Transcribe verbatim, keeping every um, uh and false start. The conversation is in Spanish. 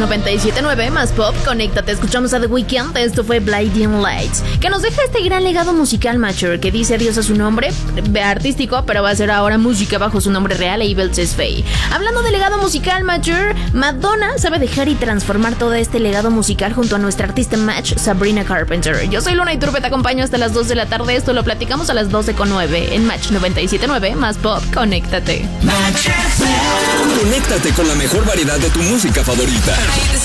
noventa y siete punto nueve, más pop, conéctate. Escuchamos a The Weeknd, esto fue Blinding Lights, que nos deja este gran legado musical, Mature, que dice adiós a su nombre artístico, pero va a ser ahora música bajo su nombre real, Abel Tesfaye. Hablando de legado musical, Mature, Madonna sabe dejar y transformar todo este legado musical junto a nuestra artista Match, Sabrina Carpenter. Yo soy Luna Iturbe, te acompaño hasta las dos de la tarde. Esto lo platicamos a las doce con nueve en Match noventa y siete punto nueve, más pop, conéctate. Conéctate con la mejor variedad de tu música favorita.